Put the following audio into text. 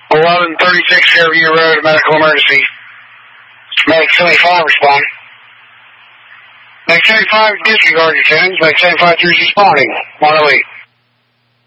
1136 Fairview Road, medical emergency. Medic 75 respond. Medic 75 disregard your 10s. Medic 75 3 responding. 108.